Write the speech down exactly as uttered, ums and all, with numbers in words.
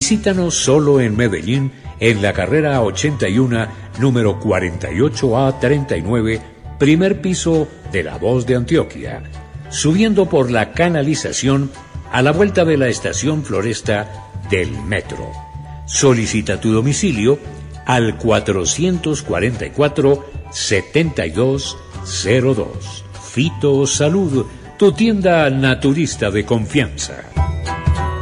Visítanos solo en Medellín, en la carrera ochenta y uno, número cuarenta y ocho A treinta y nueve, primer piso de La Voz de Antioquia, subiendo por la canalización a la vuelta de la estación Floresta del metro. Solicita tu domicilio al cuatrocientos cuarenta y cuatro, setenta y dos cero dos. Fito Salud, tu tienda naturista de confianza.